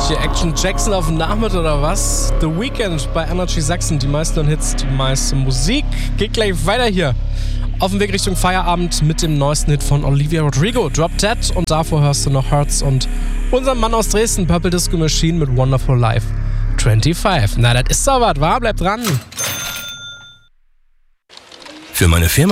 Hier Action Jackson auf dem Nachmittag oder was? The Weeknd bei Energy Sachsen. Die meisten Hits, die meiste Musik. Geht gleich weiter hier. Auf dem Weg Richtung Feierabend mit dem neuesten Hit von Olivia Rodrigo, Drop Dead. Und davor hörst du noch Hearts und unseren Mann aus Dresden, Purple Disco Machine mit Wonderful Life 25. Na, das ist doch was, wa? Bleib dran. Für meine Firma